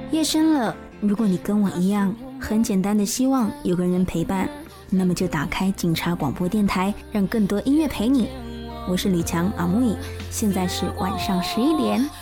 夜深了，如果你跟我一样很简单的希望有个人陪伴，那么就打开警察广播电台，让更多音乐陪你。我是李强阿木，现在是晚上11点。